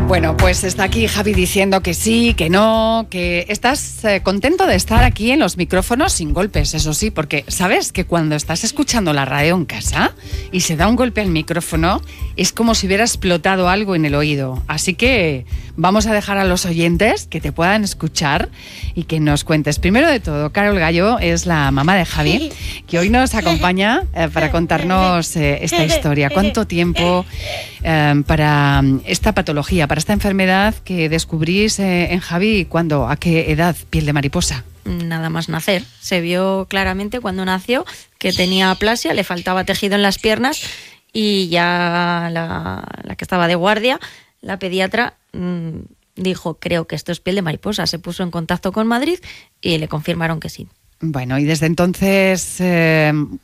Bueno, pues está aquí Javi diciendo que sí, que no, que estás contento de estar aquí en los micrófonos sin golpes, eso sí, porque sabes que cuando estás escuchando la radio en casa y se da un golpe al micrófono, es como si hubiera explotado algo en el oído. Así que vamos a dejar a los oyentes que te puedan escuchar y que nos cuentes. Primero de todo, Carol Gallo es la mamá de Javi, que hoy nos acompaña para contarnos esta historia. ¿Cuánto tiempo para esta patología, para esta enfermedad que descubrís en Javi? ¿Cuándo? ¿A qué edad? Piel de mariposa. Nada más nacer. Se vio claramente cuando nació que tenía aplasia, le faltaba tejido en las piernas y ya la que estaba de guardia, la pediatra, dijo, creo que esto es piel de mariposa. Se puso en contacto con Madrid y le confirmaron que sí. Bueno, y desde entonces,